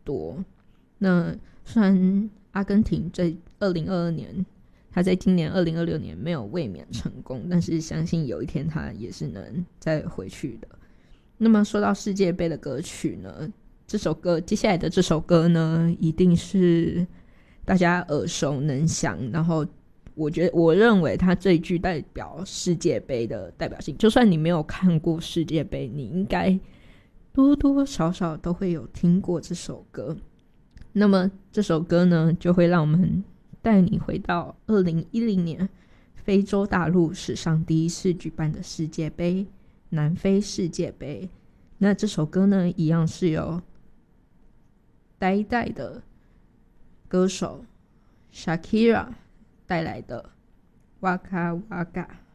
多。那虽然阿根廷在2022年，他在今年2026年没有卫冕成功，但是相信有一天他也是能再回去的。那么说到世界杯的歌曲呢，接下来的这首歌呢，一定是大家耳熟能详，然后我认为它最具代表世界杯的代表性，就算你没有看过世界杯，你应该多多少少都会有听过这首歌。那么这首歌呢，就会让我们带你回到2010年非洲大陆史上第一次举办的世界杯——南非世界杯。那这首歌呢，一样是由呆呆的歌手 Shakira 带来的 Waka Waka。